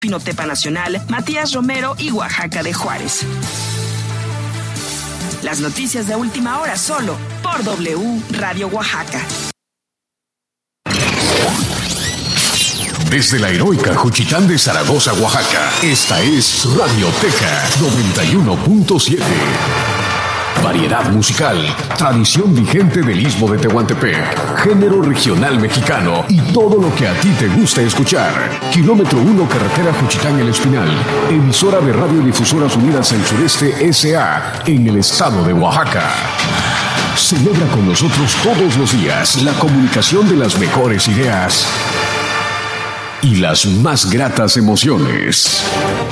Pinotepa Nacional, Matías Romero y Oaxaca de Juárez. Las noticias de última hora solo por W Radio Oaxaca. Desde la heroica Juchitán de Zaragoza, Oaxaca, esta es Radioteca 91.7. Variedad musical, tradición vigente del Istmo de Tehuantepec, género regional mexicano y todo lo que a ti te gusta escuchar. Kilómetro 1, carretera Juchitán El Espinal, emisora de Radiodifusoras Unidas del Sureste S.A. en el estado de Oaxaca. Celebra con nosotros todos los días la comunicación de las mejores ideas y las más gratas emociones.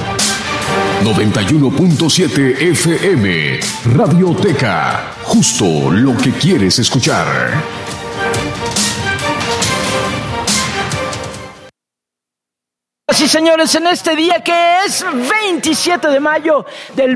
91.7 FM, Radioteca, justo lo que quieres escuchar. Sí, señores, en este día que es 27 de mayo del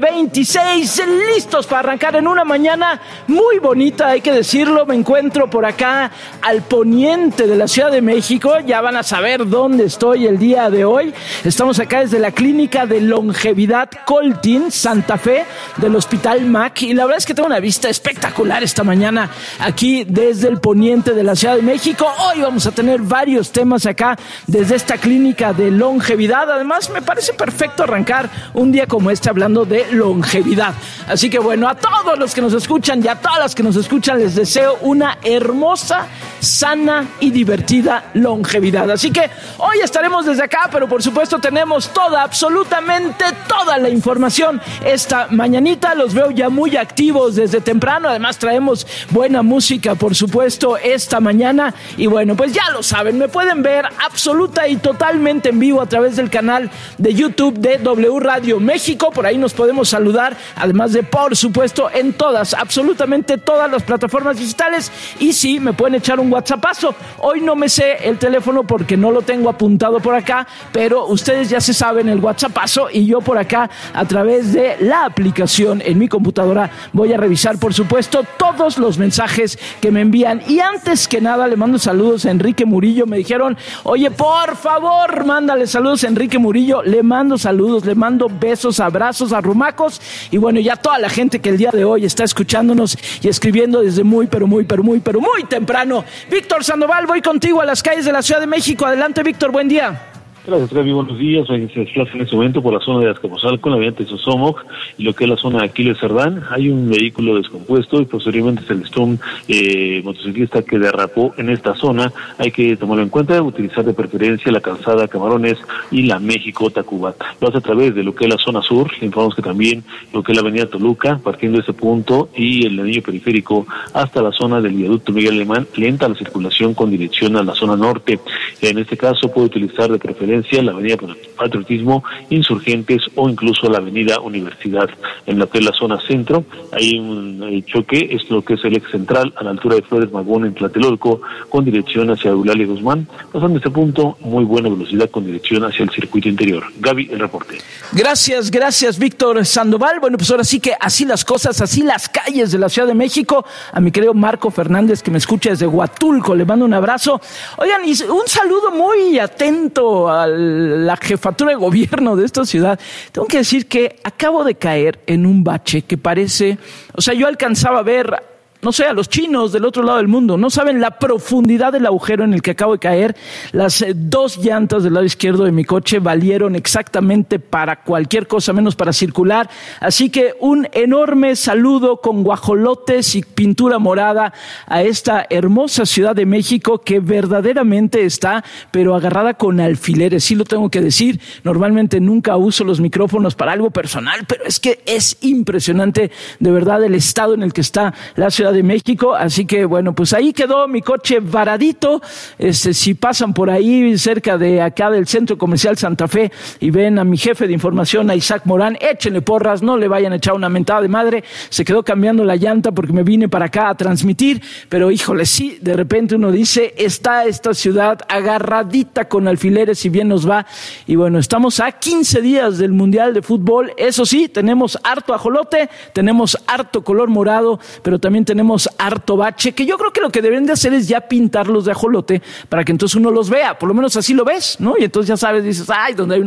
2026, listos para arrancar en una mañana muy bonita, hay que decirlo. Me encuentro por acá al poniente de la Ciudad de México, ya van a saber dónde estoy el día de hoy. Estamos acá desde la Clínica de Longevidad Coltin, Santa Fe, del Hospital MAC, y la verdad es que tengo una vista espectacular esta mañana aquí desde el poniente de la Ciudad de México. Hoy vamos a tener varios temas acá desde esta clínica de longevidad. Además, me parece perfecto arrancar un día como este hablando de longevidad. Así que bueno, a todos los que nos escuchan y a todas las que nos escuchan les deseo una hermosa, sana y divertida longevidad. Así que hoy estaremos desde acá, pero por supuesto tenemos absolutamente toda la información esta mañanita. Los veo ya muy activos desde temprano. Además traemos buena música, por supuesto, esta mañana. Y bueno, pues ya lo saben, me pueden ver absoluta y totalmente en vivo a través del canal de YouTube de W Radio México. Por ahí nos podemos saludar, además de, por supuesto, en todas, absolutamente todas las plataformas digitales. Y sí, me pueden echar un WhatsAppazo. Hoy no me sé el teléfono porque no lo tengo apuntado por acá, pero ustedes ya se saben el WhatsAppazo, y yo por acá a través de la aplicación en mi computadora voy a revisar, por supuesto, todos los mensajes que me envían. Y antes que nada le mando saludos a Enrique Murillo. Me dijeron, oye, por favor, mándale saludos a Enrique Murillo. Le mando saludos, le mando besos, abrazos, arrumacos, y bueno, ya toda la gente que el día de hoy está escuchándonos y escribiendo desde muy temprano. Víctor Sandoval, voy contigo a las calles de la Ciudad de México. Adelante, Víctor, buen día. Gracias, Gaby, buenos días. Se desplaza en este momento por la zona de Azcapotzalco, la avenida Tezosomoc, y lo que es la zona de Aquiles Cerdán. Hay un vehículo descompuesto y posteriormente se listó un motociclista que derrapó en esta zona. Hay que tomarlo en cuenta, utilizar de preferencia la calzada Camarones y la México-Tacuba. Lo hace a través de lo que es la zona sur. Le informamos que también lo que es la avenida Toluca, partiendo de ese punto, y el anillo periférico hasta la zona del viaducto Miguel Alemán, lenta la circulación con dirección a la zona norte. En este caso puede utilizar de preferencia la avenida Patriotismo, Insurgentes o incluso la avenida Universidad. En lo que es la zona centro hay un choque, es lo que es el ex central a la altura de Flores Magón en Tlatelolco con dirección hacia Eulalia Guzmán. Pasando este punto, muy buena velocidad con dirección hacia el circuito interior. Gaby, el reporte. Gracias, Víctor Sandoval. Bueno, pues ahora sí que así las cosas, así las calles de la Ciudad de México. A mi querido Marco Fernández, que me escucha desde Huatulco, le mando un abrazo. Oigan, y un saludo muy atento a la jefatura de gobierno de esta ciudad. Tengo que decir que acabo de caer en un bache que parece, o sea, yo alcanzaba a ver, no sé, a los chinos del otro lado del mundo. No saben la profundidad del agujero en el que acabo de caer. Las dos llantas del lado izquierdo de mi coche valieron exactamente para cualquier cosa menos para circular. Así que un enorme saludo con guajolotes y pintura morada a esta hermosa Ciudad de México que verdaderamente está, pero agarrada con alfileres. Sí lo tengo que decir. Normalmente nunca uso los micrófonos para algo personal, pero es que es impresionante de verdad el estado en el que está la Ciudad de México. Así que bueno, pues ahí quedó mi coche varadito. Si pasan por ahí cerca de acá del Centro Comercial Santa Fe y ven a mi jefe de información, a Isaac Morán, échenle porras, no le vayan a echar una mentada de madre. Se quedó cambiando la llanta porque me vine para acá a transmitir, pero híjole, sí, de repente uno dice, está esta ciudad agarradita con alfileres y bien nos va. Y bueno, estamos a 15 días del Mundial de Fútbol. Eso sí, tenemos harto ajolote, tenemos harto color morado, pero también tenemos tenemos harto bache, que yo creo que lo que deben de hacer es ya pintarlos de ajolote para que entonces uno los vea, por lo menos así lo ves, ¿no? Y entonces ya sabes, dices, ay, donde hay una